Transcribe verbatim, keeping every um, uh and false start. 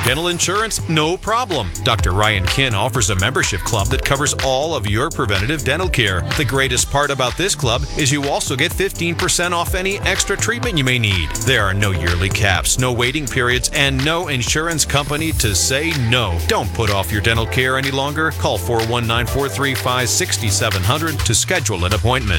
dental insurance? No problem. Doctor Ryan Kin offers a membership club that covers all of your preventative dental care. The greatest part about this club is you also get fifteen percent off any extra treatment you may need. There are no yearly caps, no waiting periods, and no insurance company to say no. Don't put off your dental care any longer. Call four one nine, four three five, six seven zero zero to schedule an appointment.